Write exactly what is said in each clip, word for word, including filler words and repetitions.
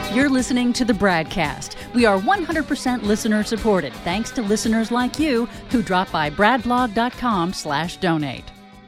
You're listening to the Bradcast. We are one hundred percent listener supported, thanks to listeners like you who drop by bradblog.com slash donate.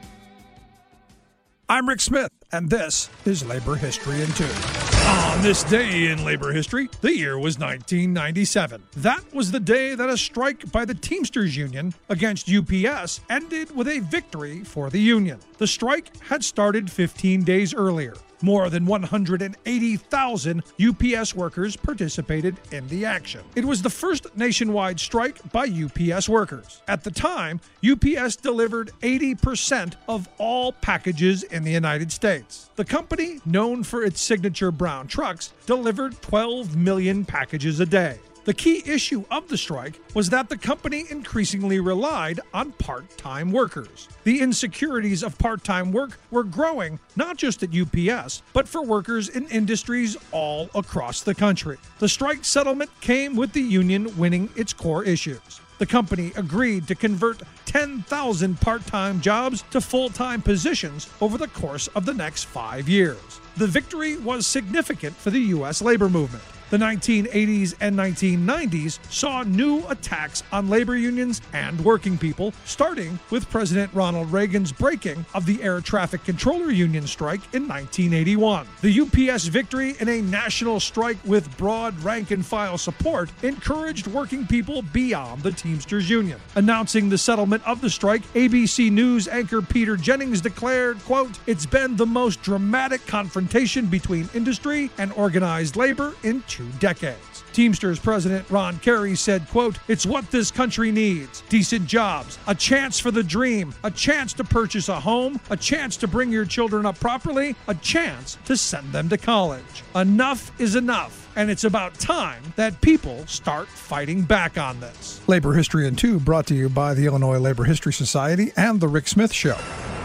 I'm Rick Smith, and this is Labor History in Two. On this day in labor history, the year was nineteen ninety-seven. That was the day that a strike by the Teamsters Union against U P S ended with a victory for the union. The strike had started fifteen days earlier. More than one hundred eighty thousand U P S workers participated in the action. It was the first nationwide strike by U P S workers. At the time, U P S delivered eighty percent of all packages in the United States. The company, known for its signature brown trucks, delivered twelve million packages a day. The key issue of the strike was that the company increasingly relied on part-time workers. The insecurities of part-time work were growing, not just at U P S, but for workers in industries all across the country. The strike settlement came with the union winning its core issues. The company agreed to convert ten thousand part-time jobs to full-time positions over the course of the next five years. The victory was significant for the U S labor movement. The nineteen eighties and nineteen nineties saw new attacks on labor unions and working people, starting with President Ronald Reagan's breaking of the Air Traffic Controller Union strike in nineteen eighty-one. The U P S victory in a national strike with broad rank-and-file support encouraged working people beyond the Teamsters Union. Announcing the settlement of the strike, A B C News anchor Peter Jennings declared, quote, "It's been the most dramatic confrontation between industry and organized labor in two decades." Teamsters President Ron Carey said, quote, "It's what this country needs. Decent jobs, a chance for the dream, a chance to purchase a home, a chance to bring your children up properly, a chance to send them to college. Enough is enough, and it's about time that people start fighting back on this." Labor History in Two brought to you by the Illinois Labor History Society and The Rick Smith Show.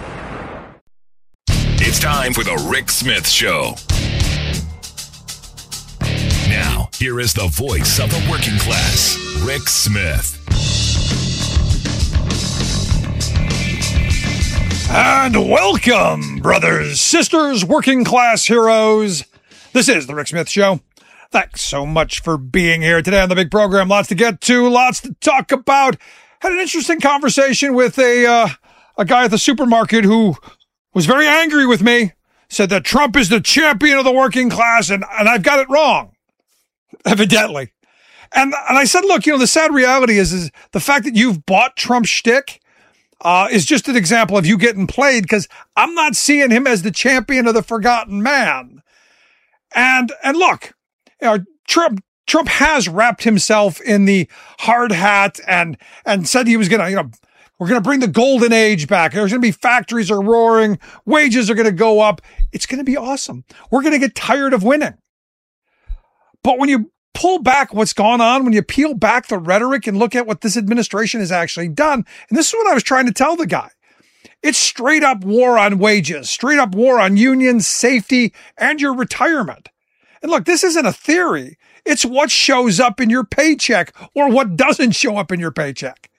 It's time for The Rick Smith Show. Now, here is the voice of the working class, Rick Smith. And welcome, brothers, sisters, working class heroes. This is the Rick Smith Show. Thanks so much for being here today on the big program. Lots to get to, lots to talk about. Had an interesting conversation with a uh, a guy at the supermarket who was very angry with me. Said that Trump is the champion of the working class, and, and I've got it wrong. Evidently. And and I said, look, you know, the sad reality is, is the fact that you've bought Trump's shtick uh, is just an example of you getting played, because I'm not seeing him as the champion of the forgotten man. And and look, you know, Trump Trump has wrapped himself in the hard hat and and said he was going to, you know, we're going to bring the golden age back. There's going to be factories are roaring. Wages are going to go up. It's going to be awesome. We're going to get tired of winning. But when you pull back what's gone on, when you peel back the rhetoric and look at what this administration has actually done, and this is what I was trying to tell the guy, it's straight up war on wages, straight up war on unions, safety, and your retirement. And look, this isn't a theory. It's what shows up in your paycheck or what doesn't show up in your paycheck.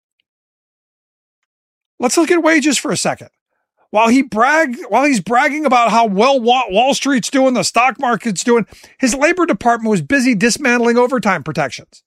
Let's look at wages for a second. While he bragged, while he's bragging about how well Wall Street's doing, the stock market's doing, his labor department was busy dismantling overtime protections.